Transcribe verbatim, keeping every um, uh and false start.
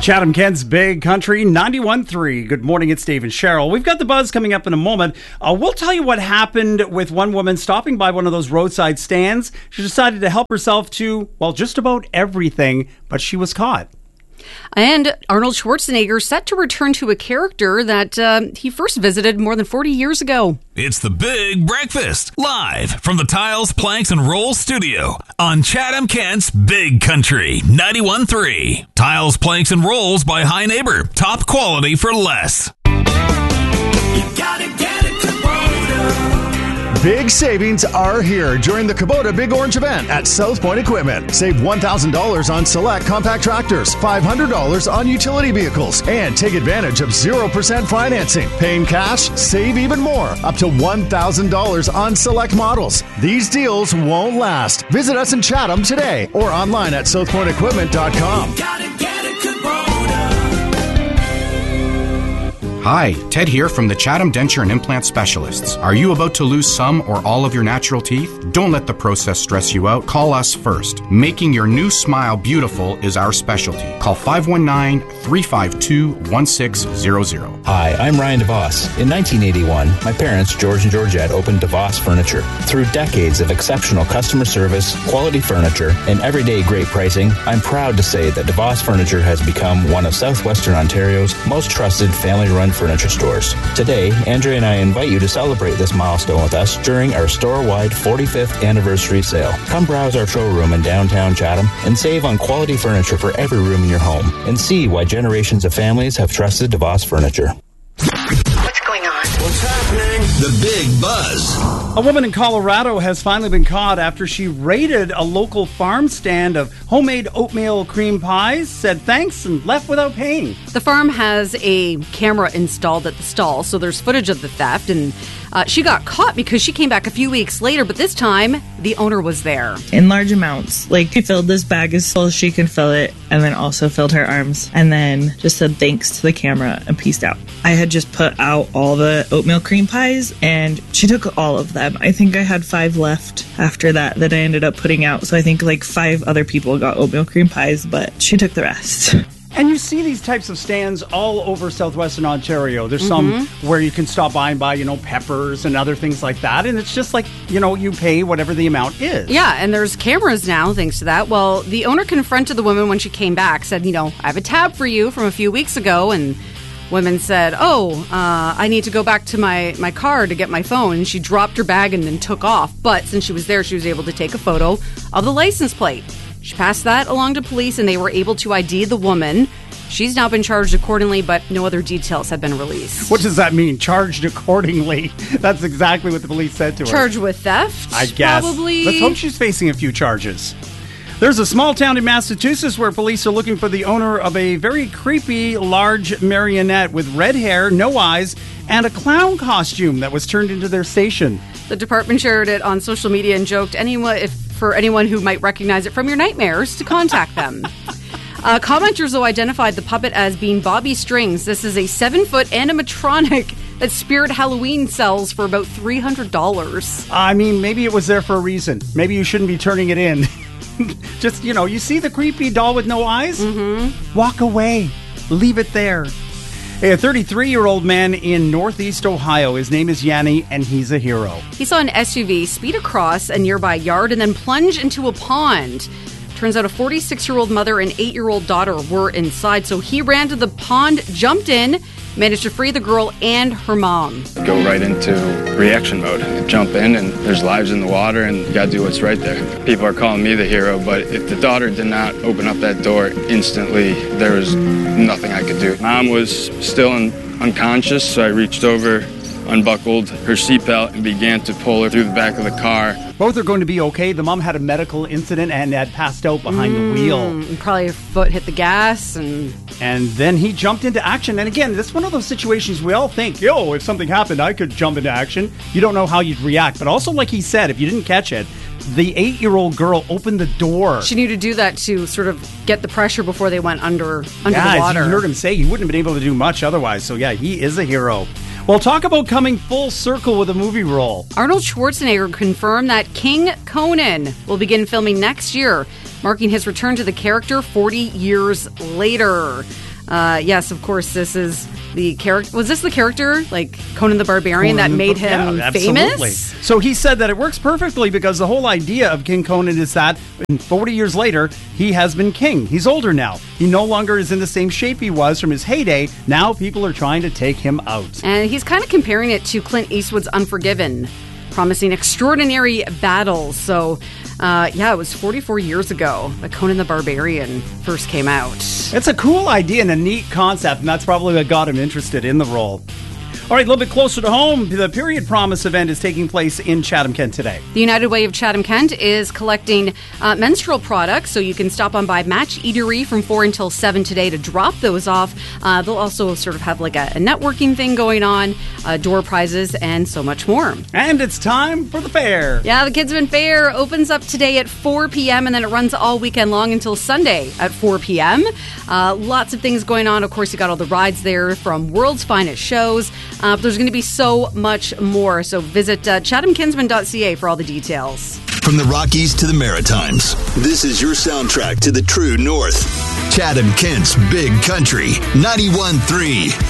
Chatham Kent's Big Country ninety-one point three. Good morning, it's Dave and Cheryl. We've got the buzz coming up in a moment. Uh, we'll tell you what happened with one woman stopping by one of those roadside stands. She decided to help herself to, well, just about everything, but she was caught. And Arnold Schwarzenegger set to return to a character that uh, he first visited more than forty years ago. It's the Big Breakfast, live from the Tiles, Planks, and Rolls studio on Chatham Kent's Big Country ninety-one point three. Tiles, Planks, and Rolls by High Neighbor. Top quality for less. You gotta get it, Kubota. Big savings are here during the Kubota Big Orange event at South Point Equipment. Save one thousand dollars on select compact tractors, five hundred dollars on utility vehicles, and take advantage of zero percent financing. Paying cash, save even more, up to one thousand dollars on select models. These deals won't last. Visit us in Chatham today or online at south point equipment dot com. You gotta get it, Kubota. Hi, Ted here from the Chatham Denture and Implant Specialists. Are you about to lose some or all of your natural teeth? Don't let the process stress you out. Call us first. Making your new smile beautiful is our specialty. Call five one nine, three five two, one six zero zero. Hi, I'm Ryan DeVos. In nineteen eighty-one, my parents, George and Georgette, opened DeVos Furniture. Through decades of exceptional customer service, quality furniture, and everyday great pricing, I'm proud to say that DeVos Furniture has become one of Southwestern Ontario's most trusted family-run furniture stores. Today, Andrea and I invite you to celebrate this milestone with us during our store-wide forty-fifth anniversary sale. Come browse our showroom in downtown Chatham and save on quality furniture for every room in your home and see why generations of families have trusted DeVos Furniture. What's going on? What's happening? The Big Buzz. A woman in Colorado has finally been caught after she raided a local farm stand of homemade oatmeal cream pies, said thanks, and left without paying. The farm has a camera installed at the stall, so there's footage of the theft, and uh, she got caught because she came back a few weeks later, but this time the owner was there. In large amounts. Like, she filled this bag as full as she could fill it, and then also filled her arms, and then just said thanks to the camera and peaced out. I had just put out all the oatmeal cream pies, and she took all of them. I think I had five left after that that I ended up putting out, so I think like five other people got oatmeal cream pies, but she took the rest. And you see these types of stands all over southwestern Ontario. There's Mm-hmm. some where you can stop by and buy, you know, peppers and other things like that. And it's just like, you know, you pay whatever the amount is. Yeah, and there's cameras now, thanks to that. Well, the owner confronted the woman when she came back, said, you know, I have a tab for you from a few weeks ago, and woman said, oh, uh, I need to go back to my, my car to get my phone. And she dropped her bag and then took off. But since she was there, she was able to take a photo of the license plate. She passed that along to police, and they were able to I D the woman. She's now been charged accordingly, but no other details have been released. What does that mean? Charged accordingly. That's exactly what the police said to her. Charged with theft? I guess. Probably. Let's hope she's facing a few charges. There's a small town in Massachusetts where police are looking for the owner of a very creepy large marionette with red hair, no eyes, and a clown costume that was turned into their station. The department shared it on social media and joked anyone if for anyone who might recognize it from your nightmares to contact them. Uh, commenters, though, identified the puppet as being Bobby Strings. This is a seven-foot animatronic that Spirit Halloween sells for about three hundred dollars. I mean, maybe it was there for a reason. Maybe you shouldn't be turning it in. Just, you know, you see the creepy doll with no eyes? Mm-hmm. Walk away. Leave it there. A thirty-three-year-old man in Northeast Ohio. His name is Yanni, and he's a hero. He saw an S U V speed across a nearby yard and then plunge into a pond. Turns out a forty-six-year-old mother and eight-year-old daughter were inside, so he ran to the pond, jumped in, managed to free the girl and her mom. Go right into reaction mode. Jump in, and there's lives in the water, and you gotta do what's right there. People are calling me the hero, but if the daughter did not open up that door instantly, there was nothing I could do. Mom was still in, unconscious, so I reached over, unbuckled her seatbelt, and began to pull her through the back of the car. Both are going to be okay. The mom had a medical incident and had passed out behind mm, the wheel. And probably her foot hit the gas. And and then he jumped into action. And again, this is one of those situations we all think, yo, if something happened, I could jump into action. You don't know how you'd react. But also, like he said, if you didn't catch it, the eight-year-old girl opened the door. She needed to do that to sort of get the pressure before they went under, under yeah, the water. As you heard him say, he wouldn't have been able to do much otherwise. So yeah, he is a hero. Well, talk about coming full circle with a movie role. Arnold Schwarzenegger confirmed that King Conan will begin filming next year, marking his return to the character forty years later. Uh, yes, of course, this is the character. Was this the character, like Conan the Barbarian, Conan that made the- him yeah, absolutely. famous? So he said that it works perfectly because the whole idea of King Conan is that forty years later, he has been king. He's older now. He no longer is in the same shape he was from his heyday. Now people are trying to take him out. And he's kind of comparing it to Clint Eastwood's Unforgiven, promising extraordinary battles. So, uh, yeah, it was forty-four years ago that Conan the Barbarian first came out. It's a cool idea and a neat concept, and that's probably what got him interested in the role. All right, a little bit closer to home, the Period Promise event is taking place in Chatham-Kent today. The United Way of Chatham-Kent is collecting uh, menstrual products, so you can stop on by Match Eatery from four until seven today to drop those off. Uh, they'll also sort of have like a, a networking thing going on, uh, door prizes, and so much more. And it's time for the fair. Yeah, the Kidsman Fair opens up today at four p.m. and then it runs all weekend long until Sunday at four p.m. Uh, lots of things going on. Of course, you got all the rides there from World's Finest Shows. Uh, but there's going to be so much more. So visit uh, chatham kinsman dot c a for all the details. From the Rockies to the Maritimes, this is your soundtrack to the true north. Chatham-Kent's Big Country, ninety-one point three.